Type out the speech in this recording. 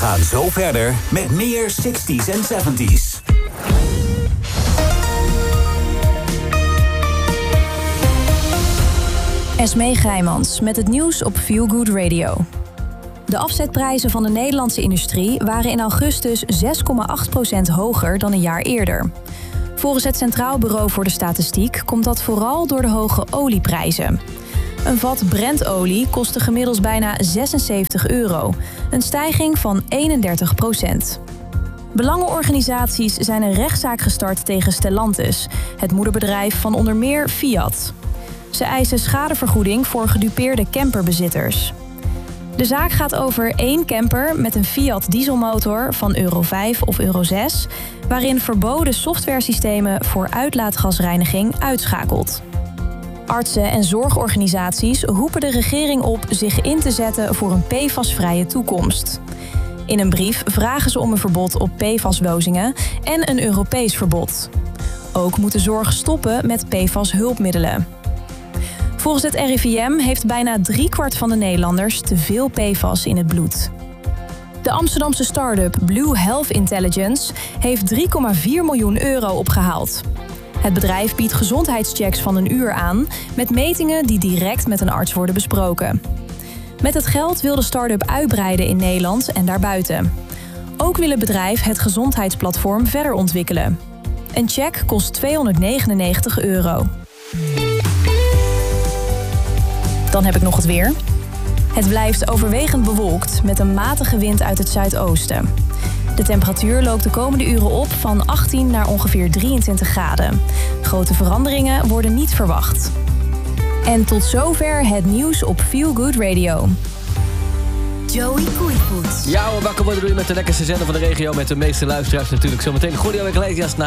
gaan zo verder met meer 60s en 70s. Esmee Grijmans met het nieuws op Feel Good Radio. De afzetprijzen van de Nederlandse industrie waren in augustus 6,8% hoger dan een jaar eerder. Volgens het Centraal Bureau voor de Statistiek komt dat vooral door de hoge olieprijzen. Een vat Brentolie kostte gemiddeld bijna €76, een stijging van 31%. Belangenorganisaties zijn een rechtszaak gestart tegen Stellantis, het moederbedrijf van onder meer Fiat. Ze eisen schadevergoeding voor gedupeerde camperbezitters. De zaak gaat over 1 camper met een Fiat dieselmotor van Euro 5 of Euro 6... waarin verboden softwaresystemen voor uitlaatgasreiniging uitschakelt. Artsen en zorgorganisaties roepen de regering op zich in te zetten voor een PFAS-vrije toekomst. In een brief vragen ze om een verbod op PFAS-dosingen en een Europees verbod. Ook moet de zorg stoppen met PFAS-hulpmiddelen. Volgens het RIVM heeft bijna 3/4 van de Nederlanders te veel PFAS in het bloed. De Amsterdamse start-up Blue Health Intelligence heeft €3,4 miljoen opgehaald. Het bedrijf biedt gezondheidschecks van een uur aan met metingen die direct met een arts worden besproken. Met het geld wil de start-up uitbreiden in Nederland en daarbuiten. Ook wil het bedrijf het gezondheidsplatform verder ontwikkelen. Een check kost €299. Dan heb ik nog het weer. Het blijft overwegend bewolkt met een matige wind uit het zuidoosten. De temperatuur loopt de komende uren op van 18 naar ongeveer 23 graden. Grote veranderingen worden niet verwacht. En tot zover het nieuws op Feel Good Radio. Joey Koeipoet. Ja, we wakker worden doe je met de lekkerste zender van de regio. Met de meeste luisteraars natuurlijk. Zometeen Julio Iglesias na